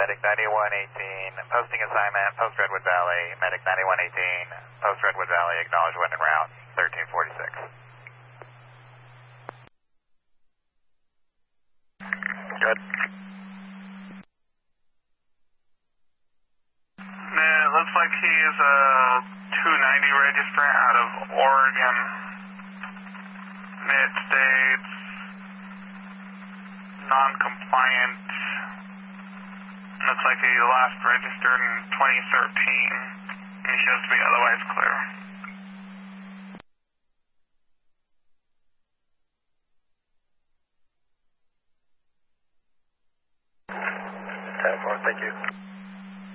Medic 9118, posting assignment, post Redwood Valley, Medic 9118, post Redwood Valley, acknowledge when en route, 1346. Good. It looks like he is a 290 registrant out of Oregon. It states non-compliant. Looks like he last registered in 2013. He shows to be otherwise clear.